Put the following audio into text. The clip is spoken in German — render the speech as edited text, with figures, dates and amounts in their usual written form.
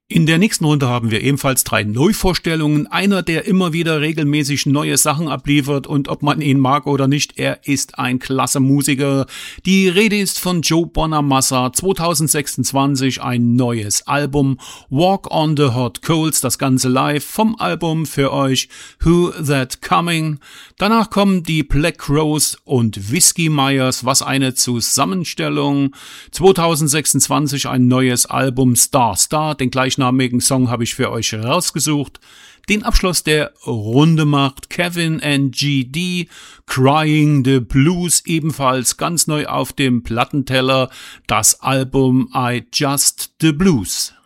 In der nächsten Runde haben wir ebenfalls 3 Neuvorstellungen. Einer, der immer wieder regelmäßig neue Sachen abliefert und ob man ihn mag oder nicht, er ist ein klasse Musiker. Die Rede ist von Joe Bonamassa, 2026 ein neues Album, Walk on the Hot Coals, das Ganze live vom Album für euch Who That Coming. Danach kommen die Black Crowes und Whiskey Myers, was eine Zusammenstellung. 2026 ein neues Album Star Star, den gleichen Song habe ich für euch rausgesucht. Den Abschluss der Runde macht Kevin and GD, Crying the Blues, ebenfalls ganz neu auf dem Plattenteller, das Album I Just the Blues.